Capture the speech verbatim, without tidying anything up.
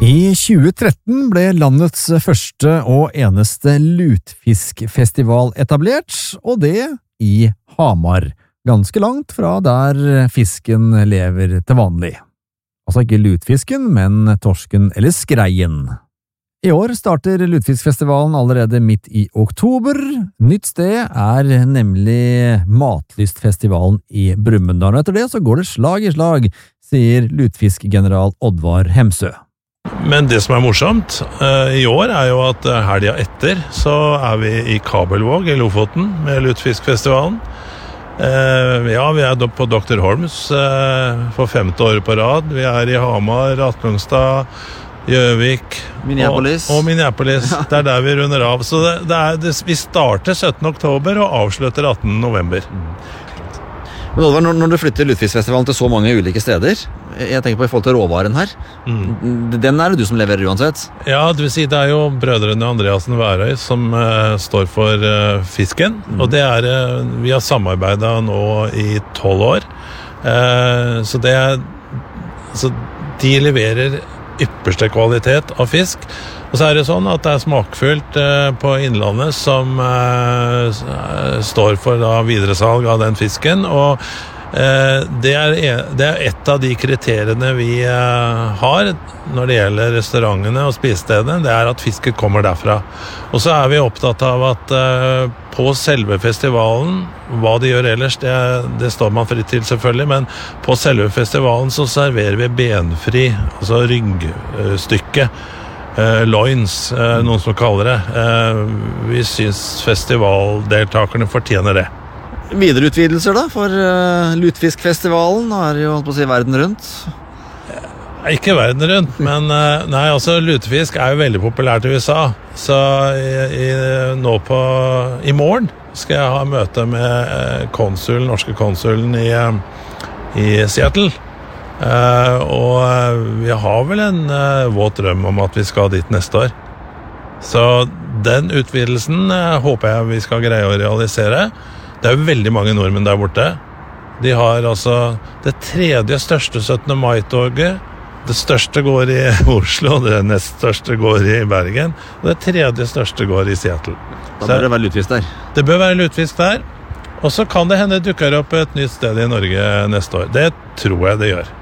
I tjue tretten ble landets første og eneste lutfiskfestival etablert, og det i Hamar, ganske langt fra der fisken lever til vanlig. Altså ikke lutfisken, men torsken eller skreien. I år starter Lutfiskfestivalen allerede midt i oktober. Nytt sted er nemlig Matlystfestivalen i Brumunddal. Etter det så går det slag i slag, sier lutfiskgeneral Oddvar Hemsø. Men det som er morsomt uh, i år er jo at uh, helga etter så er vi i Kabelvåg i Lofoten med Lutfiskfestivalen. Uh, ja, vi er på doktor Holms uh, for femte året på rad. Vi er i Hamar, Ratlungstad, Gjøvik Minneapolis. Og, og Minneapolis. Ja. Det er der vi runder av. Så det, det er, det, vi starter syttende oktober og avslutter attende november. Mm. Men Oddvar, når, når du flytter Lutfiskfestivalen til så mange ulike steder, jeg tenker på i forhold til råvaren her, mm. den er det du som leverer uansett? Ja, det vil si det er jo brødrene Andreasen Værøy som uh, står for uh, fisken, mm. og det er, uh, vi har samarbeidet nå i tolv år, uh, så det er, så de leverer ypperste kvalitet av fisk. Og så er det sånn at det er smakfullt eh, på Innlandet som eh, står for da, videresalg av den fisken, og eh, det, er, det er et av de kriteriene vi eh, har når det gjelder restaurantene og spisestedene, det er at fisken kommer derfra. Og så er vi opptatt av at eh, på selve festivalen, hva de gjør ellers, det, det står man fritt til selvfølgelig, men på selve festivalen så serverer vi benfri, altså ryggstykke, Uh, loins, uh, noen som kaller det. Uh, vi synes festivaldeltakerne fortjener det. Videreutvidelser da, for uh, Lutfiskfestivalen? Nå er det jo, holdt på å si, verden rundt. Uh, ikke verden rundt, men uh, nei, altså, lutefisk er jo veldig populært i U S A. Så i, i, nå på, i morgen skal jeg ha møte med uh, konsulen, norske konsulen i, uh, i Seattle. Uh, og uh, vi har vel en uh, våt drøm om at vi skal dit neste år. Så den utvidelsen uh, håper jeg vi skal greie å realisere. Det er jo veldig mange nordmenn der borte. De har altså det tredje største syttende mai-toget. Det største går i Oslo, det nest største går i Bergen, og det tredje største går i Seattle. Da bør det være lutfisk der. Det bør være lutfisk der. Og så kan det hende dukker opp et nytt sted i Norge neste år. Det tror jeg det gjør.